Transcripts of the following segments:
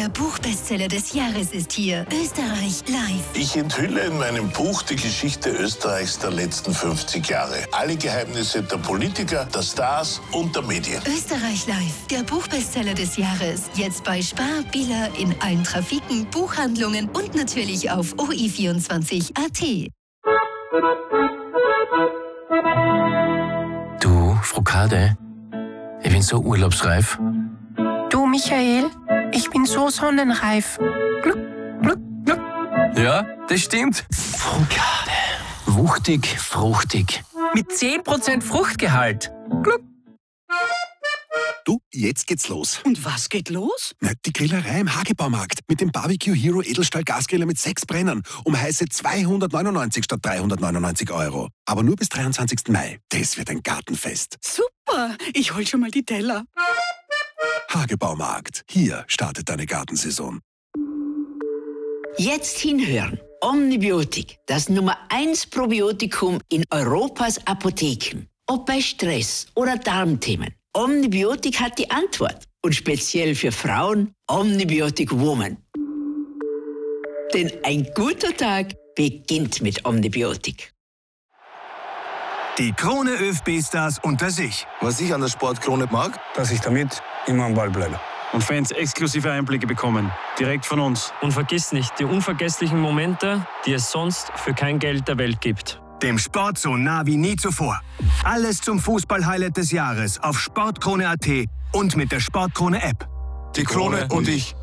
Der Buchbestseller des Jahres ist hier. Österreich live. Ich enthülle in meinem Buch die Geschichte Österreichs der letzten 50 Jahre. Alle Geheimnisse der Politiker, der Stars und der Medien. Österreich live. Der Buchbestseller des Jahres. Jetzt bei Spar, Billa, in allen Trafiken, Buchhandlungen und natürlich auf OI24.at. Du, Frukade, ich bin so urlaubsreif. Du, Michael, ich bin so sonnenreif. Gluck, gluck, gluck. Ja, das stimmt. Frukade. Wuchtig, fruchtig. Mit 10% Fruchtgehalt. Gluck. Du, jetzt geht's los. Und was geht los? Na, die Grillerei im Hagebaumarkt mit dem Barbecue Hero Edelstahl Gasgriller mit 6 Brennern um heiße 299 statt 399 €. Aber nur bis 23. Mai. Das wird ein Gartenfest. Super, ich hol schon mal die Teller. Hagebaumarkt. Hier startet deine Gartensaison. Jetzt hinhören. Omnibiotik, das Nummer 1 Probiotikum in Europas Apotheken. Ob bei Stress oder Darmthemen. Omnibiotik hat die Antwort. Und speziell für Frauen Omnibiotic Woman. Denn ein guter Tag beginnt mit Omnibiotik. Die Krone ÖFB-Stars unter sich. Was ich an der Sportkrone mag, dass ich damit immer am Ball bleibe. Und Fans exklusive Einblicke bekommen. Direkt von uns. Und vergiss nicht, die unvergesslichen Momente, die es sonst für kein Geld der Welt gibt. Dem Sport so nah wie nie zuvor. Alles zum Fußball-Highlight des Jahres auf sportkrone.at und mit der Sportkrone-App. die Krone und ich.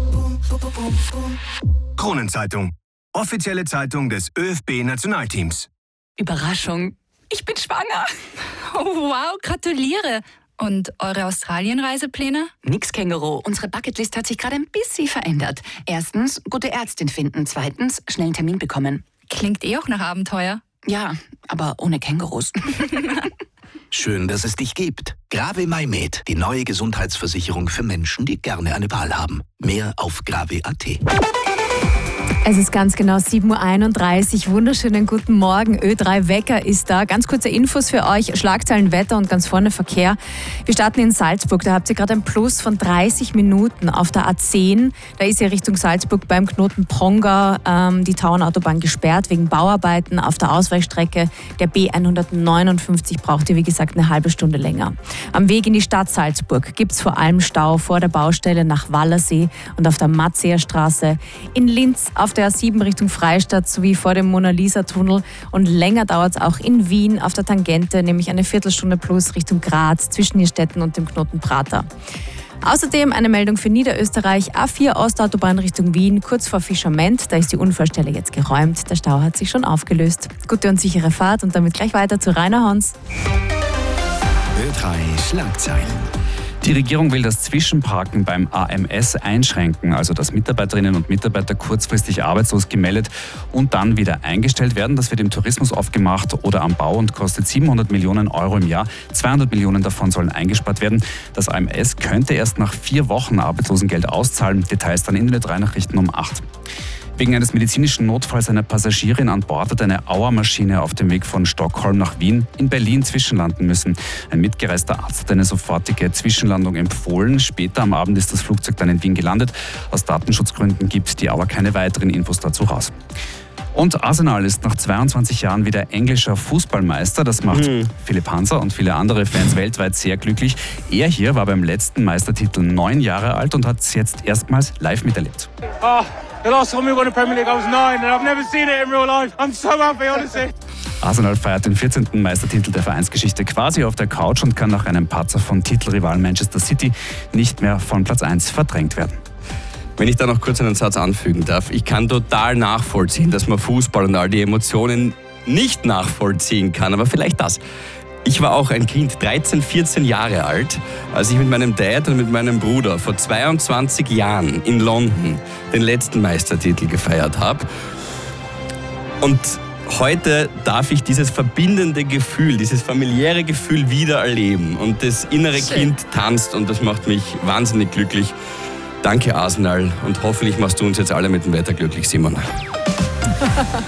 Kronenzeitung. Offizielle Zeitung des ÖFB-Nationalteams. Überraschung. Ich bin schwanger. Oh, wow, gratuliere. Und eure Australien-Reisepläne? Nix, Känguru. Unsere Bucketlist hat sich gerade ein bisschen verändert. Erstens, gute Ärztin finden. Zweitens, schnell einen Termin bekommen. Klingt auch nach Abenteuer. Ja, aber ohne Kängurus. Schön, dass es dich gibt. Grave MyMed, die neue Gesundheitsversicherung für Menschen, die gerne eine Wahl haben. Mehr auf grave.at. Es ist ganz genau 7:31 Uhr. Wunderschönen guten Morgen. Ö3 Wecker ist da. Ganz kurze Infos für euch. Schlagzeilen, Wetter und ganz vorne Verkehr. Wir starten in Salzburg. Da habt ihr gerade ein Plus von 30 Minuten auf der A10. Da ist ja Richtung Salzburg beim Knoten Pongau die Tauernautobahn gesperrt wegen Bauarbeiten auf der Ausweichstrecke. Der B159 braucht ihr, wie gesagt, eine halbe Stunde länger. Am Weg in die Stadt Salzburg gibt es vor allem Stau vor der Baustelle nach Wallersee und auf der Matzeer Straße. In Linz auf der A7 Richtung Freistadt sowie vor dem Mona-Lisa-Tunnel. Und länger dauert es auch in Wien auf der Tangente, nämlich eine Viertelstunde plus Richtung Graz zwischen Nierstetten und dem Knoten Prater. Außerdem eine Meldung für Niederösterreich. A4 Ostautobahn Richtung Wien, kurz vor Fischament. Da ist die Unfallstelle jetzt geräumt. Der Stau hat sich schon aufgelöst. Gute und sichere Fahrt und damit gleich weiter zu Rainer Hans. Ö3 Schlagzeilen. Die Regierung will das Zwischenparken beim AMS einschränken, also dass Mitarbeiterinnen und Mitarbeiter kurzfristig arbeitslos gemeldet und dann wieder eingestellt werden. Das wird im Tourismus aufgemacht oder am Bau und kostet 700 Millionen € im Jahr. 200 Millionen davon sollen eingespart werden. Das AMS könnte erst nach 4 Wochen Arbeitslosengeld auszahlen. Details dann in den 3 Nachrichten um 8. Wegen eines medizinischen Notfalls einer Passagierin an Bord hat eine Auermaschine auf dem Weg von Stockholm nach Wien in Berlin zwischenlanden müssen. Ein mitgereister Arzt hat eine sofortige Zwischenlandung empfohlen. Später am Abend ist das Flugzeug dann in Wien gelandet. Aus Datenschutzgründen gibt die Auer keine weiteren Infos dazu raus. Und Arsenal ist nach 22 Jahren wieder englischer Fußballmeister. Das macht Philipp Hanser und viele andere Fans weltweit sehr glücklich. Er hier war beim letzten Meistertitel 9 Jahre alt und hat es jetzt erstmals live miterlebt. The last time we won the Premier League, I was 9 and I've never seen it in real life. I'm so happy, honestly. Arsenal feiert den 14. Meistertitel der Vereinsgeschichte quasi auf der Couch und kann nach einem Patzer von Titelrivalen Manchester City nicht mehr von Platz 1 verdrängt werden. Wenn ich da noch kurz einen Satz anfügen darf, ich kann total nachvollziehen, dass man Fußball und all die Emotionen nicht nachvollziehen kann, aber vielleicht das. Ich war auch ein Kind, 13, 14 Jahre alt, als ich mit meinem Dad und mit meinem Bruder vor 22 Jahren in London den letzten Meistertitel gefeiert habe. Und heute darf ich dieses verbindende Gefühl, dieses familiäre Gefühl wieder erleben. Und das innere Kind tanzt und das macht mich wahnsinnig glücklich. Danke Arsenal und hoffentlich machst du uns jetzt alle mit dem Wetter glücklich, Simon.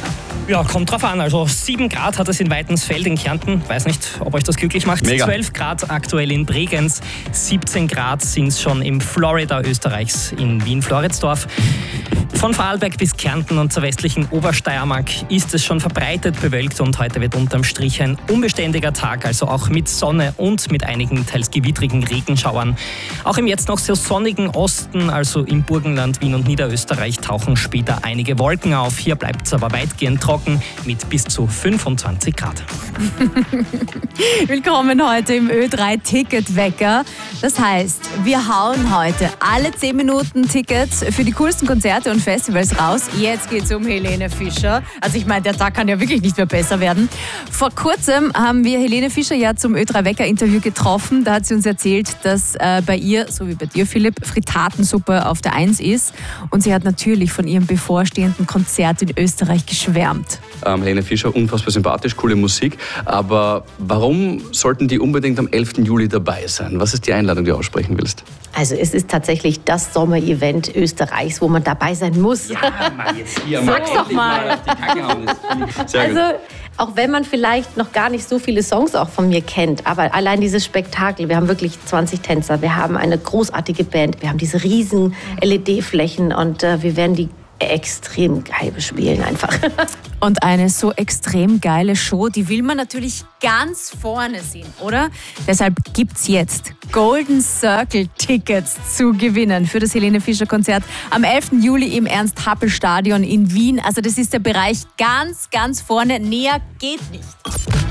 Ja, kommt drauf an. Also 7 Grad hat es in Weitensfeld in Kärnten. Weiß nicht, ob euch das glücklich macht. Mega. 12 Grad aktuell in Bregenz. 17 Grad sind es schon im Florida Österreichs in Wien-Floridsdorf. Von Vorarlberg bis Kärnten und zur westlichen Obersteiermark ist es schon verbreitet bewölkt und heute wird unterm Strich ein unbeständiger Tag, also auch mit Sonne und mit einigen teils gewittrigen Regenschauern. Auch im jetzt noch so sonnigen Osten, also im Burgenland, Wien und Niederösterreich, tauchen später einige Wolken auf. Hier bleibt es aber weitgehend trocken mit bis zu 25 Grad. Willkommen heute im Ö3 Ticketwecker. Das heißt, wir hauen heute alle 10 Minuten Tickets für die coolsten Konzerte und Festivals raus. Jetzt geht's um Helene Fischer. Also ich meine, der Tag kann ja wirklich nicht mehr besser werden. Vor kurzem haben wir Helene Fischer ja zum Ö3 Wecker Interview getroffen. Da hat sie uns erzählt, dass bei ihr, so wie bei dir Philipp, Fritatensuppe auf der 1 ist. Und sie hat natürlich von ihrem bevorstehenden Konzert in Österreich geschwärmt. Helene Fischer, unfassbar sympathisch, coole Musik. Aber warum sollten die unbedingt am 11. Juli dabei sein? Was ist die Einladung, die du aussprechen willst? Also es ist tatsächlich das Sommerevent Österreichs, wo man dabei sein muss. Ja, Mann, jetzt hier. Sag's doch mal. Also, auch wenn man vielleicht noch gar nicht so viele Songs auch von mir kennt, aber allein dieses Spektakel, wir haben wirklich 20 Tänzer, wir haben eine großartige Band, wir haben diese riesen LED-Flächen und wir werden die extrem geil bespielen einfach. Und eine so extrem geile Show, die will man natürlich ganz vorne sehen, oder? Deshalb gibt's jetzt Golden Circle Tickets zu gewinnen für das Helene Fischer Konzert am 11. Juli im Ernst-Happel-Stadion in Wien. Also das ist der Bereich ganz, ganz vorne. Näher geht nicht.